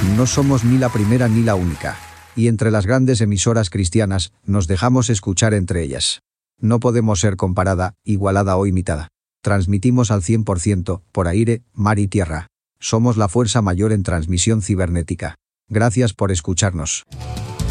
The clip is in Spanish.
No somos ni la primera ni la única. Y entre las grandes emisoras cristianas, nos dejamos escuchar entre ellas. No podemos ser comparada, igualada o imitada. Transmitimos al 100%, por aire, mar y tierra. Somos la fuerza mayor en transmisión cibernética. Gracias por escucharnos.